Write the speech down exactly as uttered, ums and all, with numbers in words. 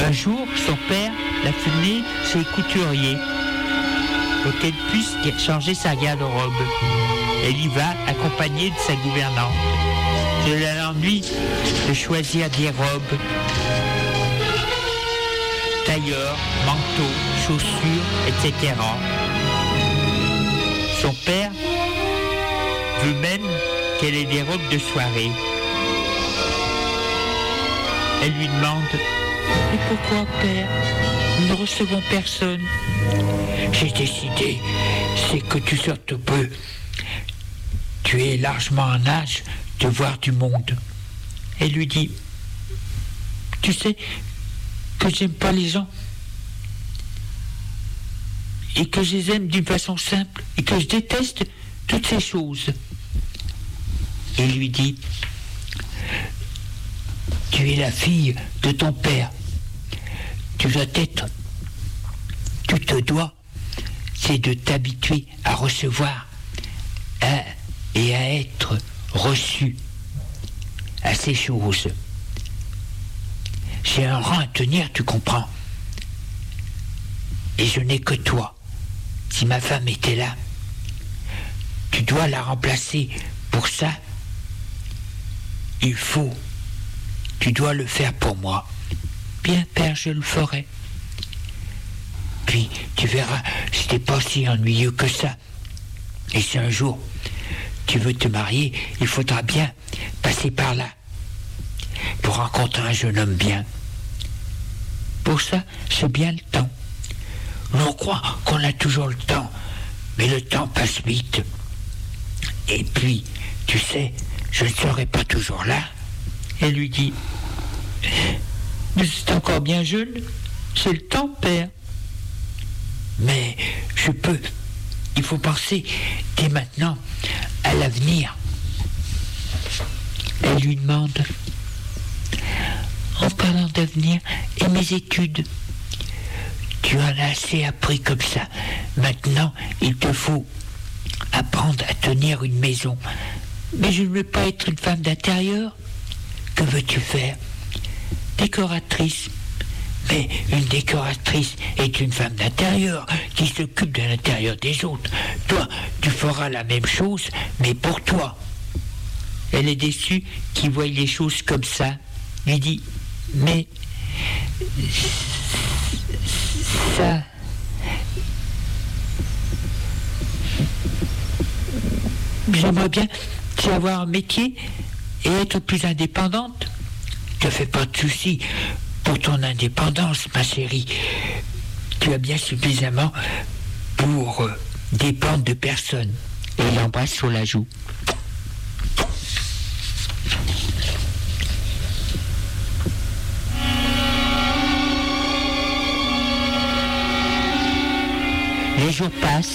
Un jour, son père l'a fait mener chez les couturiers pour qu'elle puisse changer sa garde-robe. Elle y va accompagnée de sa gouvernante. Cela l'ennuie de choisir des robes, tailleurs, manteaux, chaussures, et cetera. Son père veut même qu'elle ait des robes de soirée. Elle lui demande: mais pourquoi, père? Nous ne recevons personne. J'ai décidé, c'est que tu sortes peu. Tu es largement en âge de voir du monde. Elle lui dit: tu sais que j'aime pas les gens, et que je les aime d'une façon simple, et que je déteste toutes ces choses. Il lui dit: tu es la fille de ton père. Tu dois être, tu te dois, c'est de t'habituer à recevoir à, et à être reçu à ces choses. J'ai un rang à tenir, tu comprends. Et je n'ai que toi. Si ma femme était là, tu dois la remplacer. Pour ça, il faut, tu dois le faire pour moi. Bien, père, je le ferai. Puis, tu verras, c'était pas si ennuyeux que ça. Et si un jour, tu veux te marier, il faudra bien passer par là pour rencontrer un jeune homme bien. Pour ça, c'est bien le temps. On croit qu'on a toujours le temps, mais le temps passe vite. Et puis, tu sais, je ne serai pas toujours là. Elle lui dit: mais c'est encore bien jeune, c'est le temps, père. Mais je peux, il faut penser dès maintenant à l'avenir. Elle lui demande: en parlant d'avenir, et mes études? Tu en as assez appris comme ça. Maintenant, il te faut apprendre à tenir une maison. Mais je ne veux pas être une femme d'intérieur. Que veux-tu faire? Décoratrice. Mais une décoratrice est une femme d'intérieur qui s'occupe de l'intérieur des autres. Toi, tu feras la même chose, mais pour toi. Elle est déçue qu'il voie les choses comme ça. Il dit: mais ça, j'aimerais bien avoir un métier et être plus indépendante. Ne te fais pas de soucis pour ton indépendance, ma chérie. Tu as bien suffisamment pour euh, dépendre de personne. Et il l'embrasse sur la joue. Les jours passent.